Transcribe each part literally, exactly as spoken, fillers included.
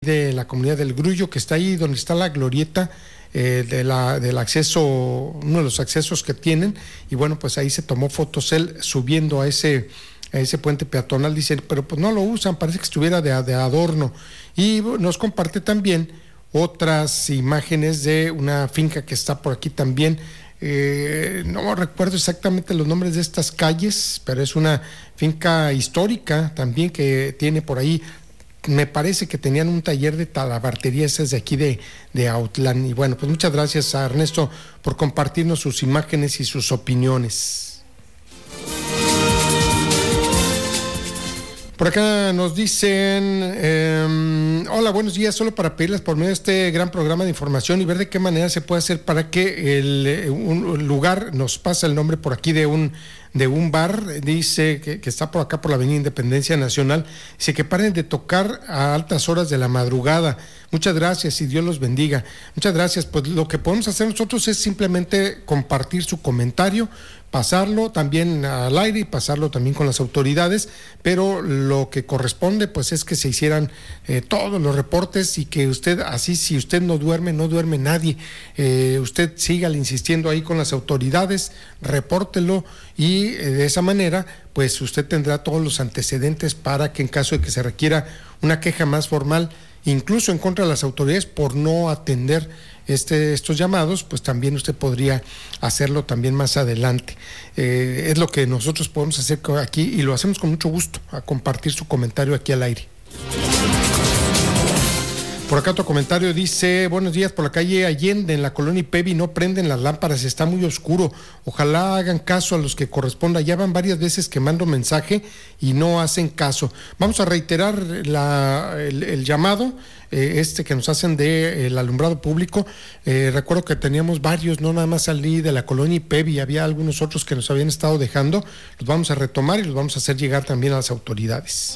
de la comunidad del Grullo, que está ahí donde está la glorieta eh, de la, del acceso, uno de los accesos que tienen, y bueno, pues ahí se tomó fotos él subiendo a ese, a ese puente peatonal, dice, pero pues no lo usan, parece que estuviera de, de adorno, y nos comparte también otras imágenes de una finca que está por aquí también. Eh, no recuerdo exactamente los nombres de estas calles, pero es una finca histórica también que tiene por ahí. Me parece que tenían un taller de talabartería, ese es de aquí de, de Autlán. Y bueno, pues muchas gracias a Ernesto por compartirnos sus imágenes y sus opiniones. Por acá nos dicen, eh, hola, buenos días, solo para pedirles por medio de este gran programa de información y ver de qué manera se puede hacer para que el un lugar, nos pasa el nombre por aquí de un de un bar, dice que, que está por acá por la Avenida Independencia Nacional, dice que paren de tocar a altas horas de la madrugada. Muchas gracias y Dios los bendiga. Muchas gracias. Pues lo que podemos hacer nosotros es simplemente compartir su comentario, pasarlo también al aire y pasarlo también con las autoridades, pero lo que corresponde pues es que se hicieran eh, todos los reportes y que usted, así si usted no duerme, no duerme nadie, eh, usted siga insistiendo ahí con las autoridades, repórtelo y eh, de esa manera pues usted tendrá todos los antecedentes para que en caso de que se requiera una queja más formal, incluso en contra de las autoridades por no atender Este, estos llamados, pues también usted podría hacerlo también más adelante. Eh, es lo que nosotros podemos hacer aquí y lo hacemos con mucho gusto, a compartir su comentario aquí al aire. Por acá otro comentario dice, buenos días, por la calle Allende, en la colonia Ipevi, no prenden las lámparas, está muy oscuro, ojalá hagan caso a los que corresponda, ya van varias veces que mando mensaje y no hacen caso. Vamos a reiterar la, el, el llamado, eh, este que nos hacen del de, alumbrado público. Eh, recuerdo que teníamos varios, no nada más salí de la colonia Ipevi, había algunos otros que nos habían estado dejando, los vamos a retomar y los vamos a hacer llegar también a las autoridades.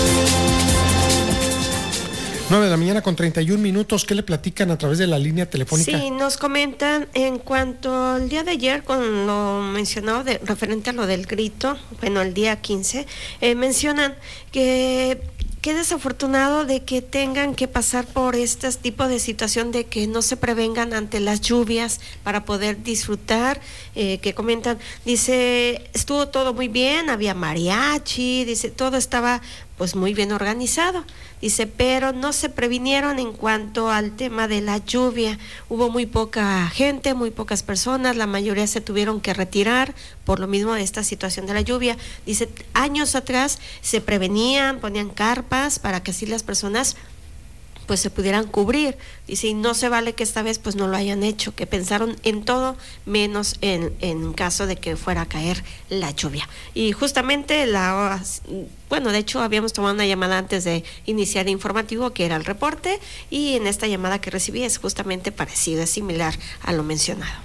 nueve de la mañana con treinta y un minutos, ¿qué le platican a través de la línea telefónica? Sí, nos comentan en cuanto al día de ayer, con lo mencionado de, referente a lo del grito, bueno, el día quince, eh, mencionan que qué desafortunado de que tengan que pasar por este tipo de situación de que no se prevengan ante las lluvias para poder disfrutar, eh, que comentan, dice, estuvo todo muy bien, había mariachi, dice, todo estaba pues muy bien organizado, dice, pero no se previnieron en cuanto al tema de la lluvia, hubo muy poca gente, muy pocas personas, la mayoría se tuvieron que retirar por lo mismo de esta situación de la lluvia, dice, años atrás se prevenían, ponían carpas para que así las personas pues se pudieran cubrir, dice, y no se vale que esta vez pues no lo hayan hecho, que pensaron en todo menos en, en caso de que fuera a caer la lluvia. Y justamente la, bueno, de hecho habíamos tomado una llamada antes de iniciar el informativo que era el reporte, y en esta llamada que recibí es justamente parecido, es similar a lo mencionado.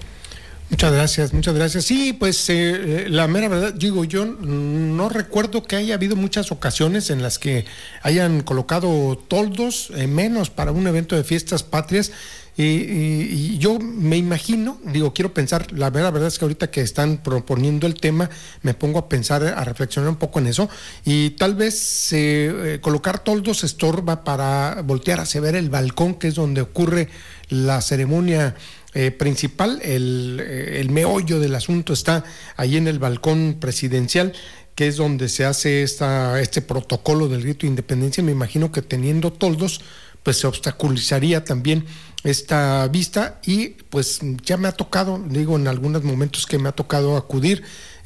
Muchas gracias, muchas gracias. Sí, pues eh, la mera verdad, digo, yo no recuerdo que haya habido muchas ocasiones en las que hayan colocado toldos, eh, menos para un evento de fiestas patrias. Y, y, y yo me imagino, digo, quiero pensar, la mera verdad es que ahorita que están proponiendo el tema, me pongo a pensar, a reflexionar un poco en eso, y tal vez eh, colocar toldos estorba para voltear hacia ver el balcón, que es donde ocurre la ceremonia Eh, principal, el, el meollo del asunto está ahí en el balcón presidencial, que es donde se hace esta, este protocolo del grito de independencia. Me imagino que teniendo toldos, pues se obstaculizaría también esta vista, y pues ya me ha tocado, digo, en algunos momentos que me ha tocado acudir,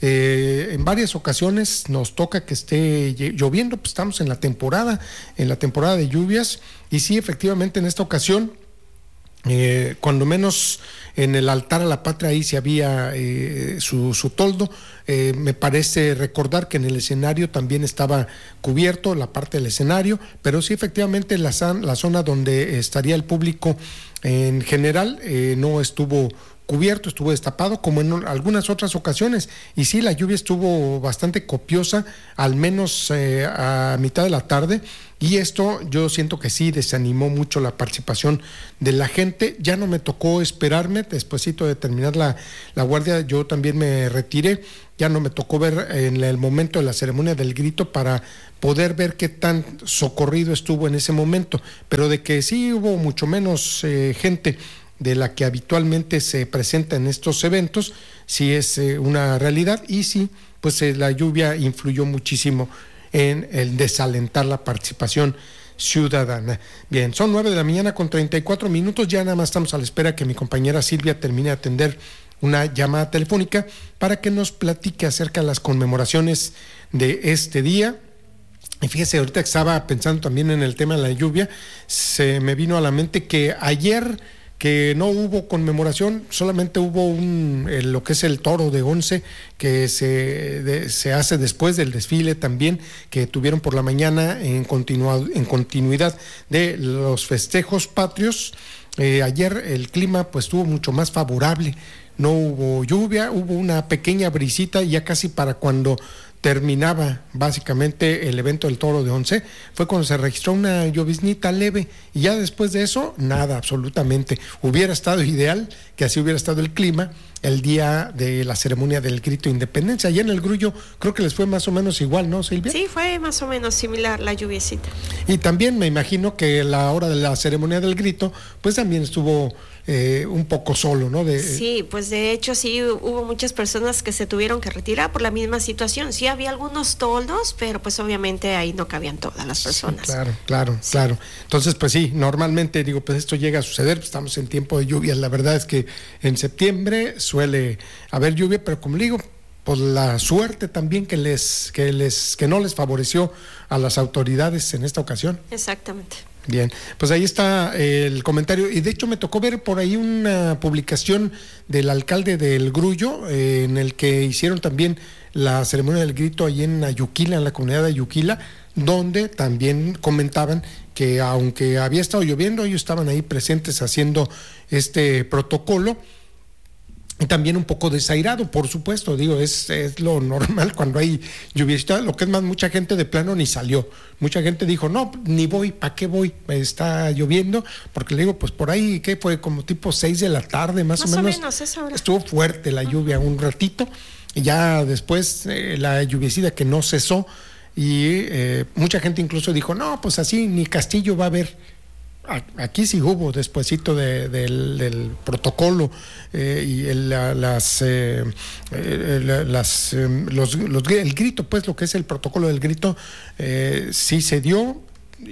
eh, en varias ocasiones nos toca que esté lloviendo, pues estamos en la temporada, en la temporada de lluvias, y sí, efectivamente en esta ocasión, Eh, cuando menos en el altar a la patria ahí se había eh, su, su toldo, eh, me parece recordar que en el escenario también estaba cubierto la parte del escenario, pero sí efectivamente la, la zona donde estaría el público en general eh, no estuvo cubierto, estuvo destapado como en algunas otras ocasiones, y sí, la lluvia estuvo bastante copiosa, al menos eh, a mitad de la tarde, y esto yo siento que sí desanimó mucho la participación de la gente. Ya no me tocó esperarme, despuesito de terminar la, la guardia, yo también me retiré, ya no me tocó ver en el momento de la ceremonia del grito para poder ver qué tan socorrido estuvo en ese momento, pero de que sí hubo mucho menos eh, gente de la que habitualmente se presenta en estos eventos, sí es eh, una realidad, y sí, pues eh, la lluvia influyó muchísimo en el desalentar la participación ciudadana. Bien, son nueve de la mañana con treinta y cuatro minutos, ya nada más estamos a la espera que mi compañera Silvia termine de atender una llamada telefónica para que nos platique acerca de las conmemoraciones de este día. Y fíjese, ahorita que estaba pensando también en el tema de la lluvia, se me vino a la mente que ayer, que no hubo conmemoración, solamente hubo un eh, lo que es el toro de once, que se, de, se hace después del desfile también, que tuvieron por la mañana en, continua, en continuidad de los festejos patrios. Eh, ayer el clima pues estuvo mucho más favorable, no hubo lluvia, hubo una pequeña brisita, ya casi para cuando terminaba básicamente el evento del toro de once, fue cuando se registró una lloviznita leve, y ya después de eso, nada, absolutamente. Hubiera estado ideal que así hubiera estado el clima el día de la ceremonia del grito de independencia. Allá en el Grullo creo que les fue más o menos igual, ¿no, Silvia? Sí, fue más o menos similar la lluviecita. Y también me imagino que la hora de la ceremonia del grito, pues también estuvo eh, un poco solo, ¿no? De, sí, pues de hecho sí hubo muchas personas que se tuvieron que retirar por la misma situación. Sí había algunos toldos, pero pues obviamente ahí no cabían todas las personas. Sí, claro, claro, sí. claro. Entonces, pues sí, normalmente digo, pues esto llega a suceder, pues estamos en tiempo de lluvias. La verdad es que en septiembre suele haber lluvia, pero como digo, por la suerte también que les, que les, que no les favoreció a las autoridades en esta ocasión. Exactamente. Bien, pues ahí está el comentario, y de hecho me tocó ver por ahí una publicación del alcalde del Grullo, eh, en el que hicieron también la ceremonia del grito ahí en Ayuquila, en la comunidad de Ayuquila, donde también comentaban que aunque había estado lloviendo, ellos estaban ahí presentes haciendo este protocolo. Y también un poco desairado, por supuesto, digo, es, es lo normal cuando hay lluvia. Lo que es más, mucha gente de plano ni salió. Mucha gente dijo, no, ni voy, ¿para qué voy? Está lloviendo, porque le digo, pues por ahí, ¿qué fue? Como tipo seis de la tarde, más, más o menos. menos esa hora. Estuvo fuerte la lluvia un ratito, y ya después eh, la lluviecita que no cesó, y eh, mucha gente incluso dijo, no, pues así ni castillo va a haber. Aquí sí hubo despuesito de, del, del protocolo eh, y el, la, las, eh, eh, las eh, los, los, el grito, pues lo que es el protocolo del grito, eh, sí se dio,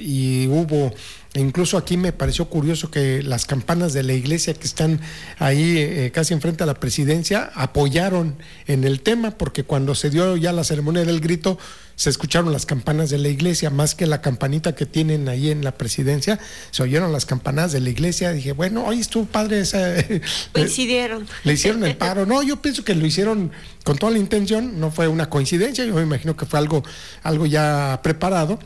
y hubo, incluso aquí me pareció curioso que las campanas de la iglesia que están ahí eh, casi enfrente a la presidencia apoyaron en el tema, porque cuando se dio ya la ceremonia del grito se escucharon las campanas de la iglesia, más que la campanita que tienen ahí en la presidencia, se oyeron las campanas de la iglesia. Dije, bueno, hoy estuvo padre esa... Coincidieron. Le hicieron el paro. No, yo pienso que lo hicieron con toda la intención, no fue una coincidencia, yo me imagino que fue algo, algo ya preparado.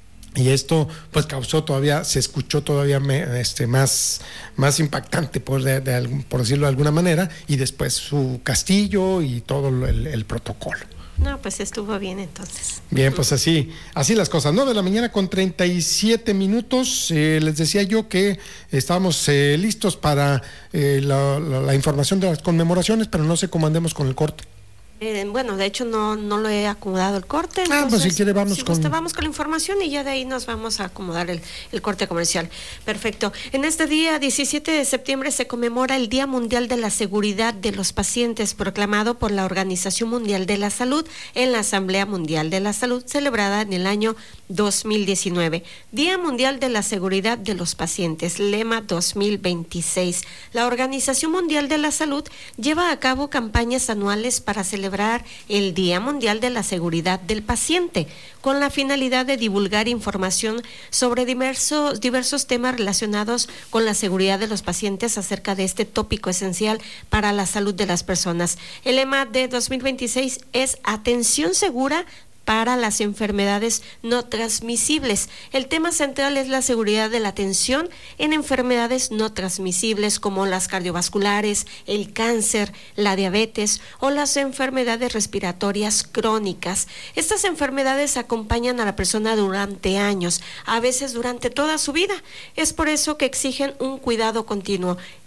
Y esto pues causó todavía, se escuchó todavía me, este, más, más impactante, por, de, de, por decirlo de alguna manera, y después su castillo y todo el, el protocolo. No, pues estuvo bien entonces. Bien, pues así, así las cosas. nueve de la mañana con treinta y siete minutos. Eh, les decía yo que estábamos eh, listos para eh, la, la, la información de las conmemoraciones, pero no sé cómo andemos con el corte. Eh, bueno, de hecho no, no lo he acomodado el corte. Entonces, ah, pues si quiere vamos si con... gusta, vamos con la información y ya de ahí nos vamos a acomodar el, el corte comercial. Perfecto. En este día, diecisiete de septiembre, se conmemora el Día Mundial de la Seguridad de los Pacientes, proclamado por la Organización Mundial de la Salud en la Asamblea Mundial de la Salud, celebrada en el año dos mil diecinueve. Día Mundial de la Seguridad de los Pacientes, lema dos mil veintiséis. La Organización Mundial de la Salud lleva a cabo campañas anuales para celebrar el Día Mundial de la Seguridad del Paciente, con la finalidad de divulgar información sobre diversos, diversos temas relacionados con la seguridad de los pacientes acerca de este tópico esencial para la salud de las personas. El lema de dos mil veintiséis es Atención Segura para las enfermedades no transmisibles. El tema central es la seguridad de la atención en enfermedades no transmisibles como las cardiovasculares, el cáncer, la diabetes o las enfermedades respiratorias crónicas. Estas enfermedades acompañan a la persona durante años, a veces durante toda su vida. Es por eso que exigen un cuidado continuo.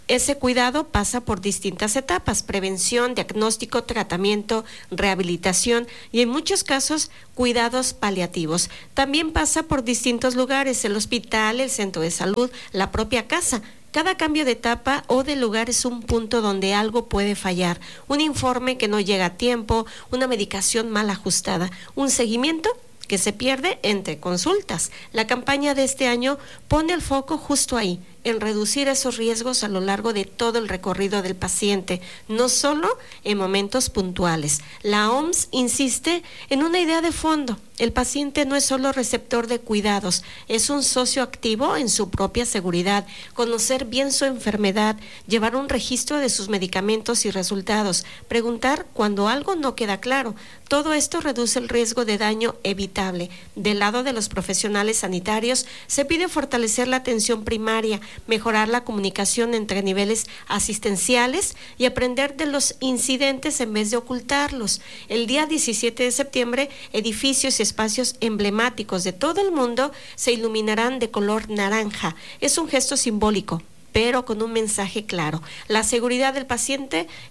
Ese cuidado pasa por distintas etapas: prevención, diagnóstico, tratamiento, rehabilitación y en muchos casos cuidados paliativos. También pasa por distintos lugares: el hospital, el centro de salud, la propia casa. Cada cambio de etapa o de lugar es un punto donde algo puede fallar: un informe que no llega a tiempo, una medicación mal ajustada, un seguimiento que se pierde entre consultas. La campaña de este año pone el foco justo ahí, en reducir esos riesgos a lo largo de todo el recorrido del paciente, no solo en momentos puntuales. La O M S insiste en una idea de fondo: el paciente no es solo receptor de cuidados, es un socio activo en su propia seguridad. Conocer bien su enfermedad, llevar un registro de sus medicamentos y resultados, preguntar cuando algo no queda claro. Todo esto reduce el riesgo de daño evitable. Del lado de los profesionales sanitarios, se pide fortalecer la atención primaria, mejorar la comunicación entre niveles asistenciales y aprender de los incidentes en vez de ocultarlos. El día diecisiete de septiembre, edificios y espacios emblemáticos de todo el mundo se iluminarán de color naranja. Es un gesto simbólico, pero con un mensaje claro: la seguridad del paciente